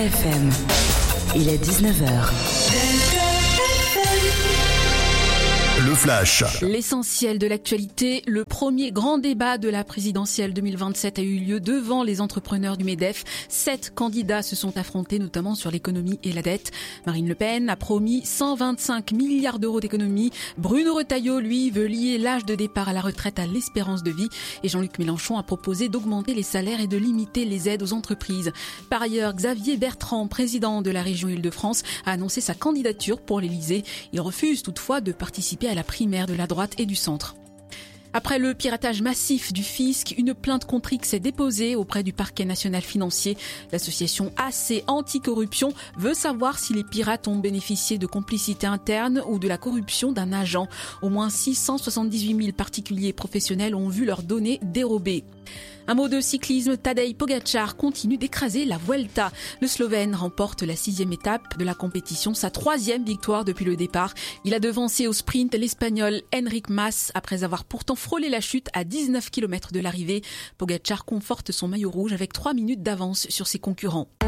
FM. Il est 19h. Le Flash. L'essentiel de l'actualité, le premier grand débat de la présidentielle 2027 a eu lieu devant les entrepreneurs du MEDEF. 7 candidats se sont affrontés, notamment sur l'économie et la dette. Marine Le Pen a promis 125 milliards d'euros d'économies. Bruno Retailleau, lui, veut lier l'âge de départ à la retraite à l'espérance de vie. Et Jean-Luc Mélenchon a proposé d'augmenter les salaires et de limiter les aides aux entreprises. Par ailleurs, Xavier Bertrand, président de la région Île-de-France, a annoncé sa candidature pour l'Élysée. Il refuse toutefois de participer à la primaire de la droite et du centre. Après le piratage massif du fisc, une plainte contre X est déposée auprès du parquet national financier. L'association AC Anticorruption veut savoir si les pirates ont bénéficié de complicité interne ou de la corruption d'un agent. Au moins 678 000 particuliers et professionnels ont vu leurs données dérobées. Un mot de cyclisme, Tadej Pogačar continue d'écraser la Vuelta. Le Slovène remporte la 6e étape de la compétition, sa 3e victoire depuis le départ. Il a devancé au sprint l'Espagnol Enric Mas après avoir pourtant frôlé la chute à 19 km de l'arrivée. Pogačar conforte son maillot rouge avec 3 minutes d'avance sur ses concurrents.